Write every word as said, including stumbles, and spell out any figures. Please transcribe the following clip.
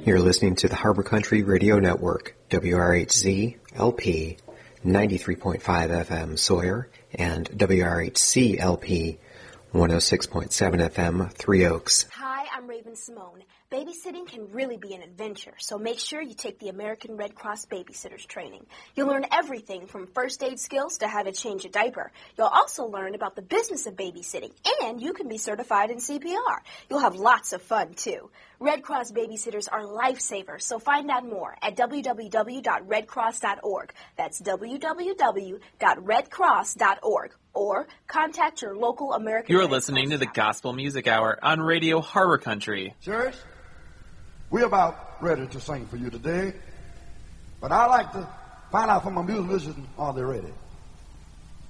You're listening to the Harbor Country Radio Network, W R H Z L P ninety-three point five F M Sawyer and W R H C L P one oh six point seven F M Three Oaks. Hi, I'm Raven Simone. Babysitting can really be an adventure, so make sure you take the American Red Cross Babysitters Training. You'll learn everything from first aid skills to how to change a diaper. You'll also learn about the business of babysitting, and you can be certified in C P R. You'll have lots of fun, too. Red Cross babysitters are lifesavers, so find out more at w w w dot red cross dot org. That's w w w dot red cross dot org. Or contact your local American You're Red listening Cross to the Gospel Music Hour on Radio Harbor Country. Church, we're about ready to sing for you today, but I'd like to find out from my musicians, are they ready?